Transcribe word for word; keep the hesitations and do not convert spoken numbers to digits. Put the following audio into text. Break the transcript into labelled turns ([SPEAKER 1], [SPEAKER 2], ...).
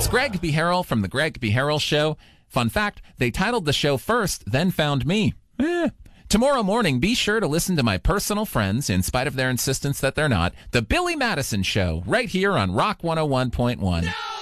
[SPEAKER 1] It's Greg B. Harrell from The Greg B. Harrell Show. Fun fact, they titled the show first, then found me. Eh. Tomorrow morning, be sure to listen to my personal friends, in spite of their insistence that they're not, The Billy Madison Show, right here on Rock one oh one point one. No!